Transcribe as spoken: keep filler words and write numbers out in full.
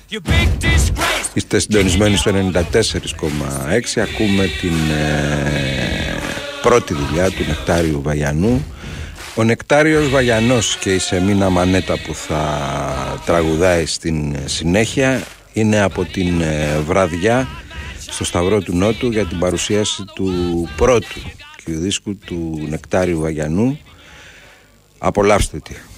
Είστε συντονισμένοι στο ενενήντα τέσσερα κόμμα έξι. Ακούμε την ε, πρώτη δουλειά του Νεκτάριου Βαγιανού. Ο Νεκτάριος Βαγιανός και η Σεμίνα Μανέτα που θα τραγουδάει στην συνέχεια είναι από την ε, βραδιά στο Σταυρό του Νότου για την παρουσίαση του πρώτου και δίσκου του Νεκτάριου Βαγιανού. Απολαύστε τη.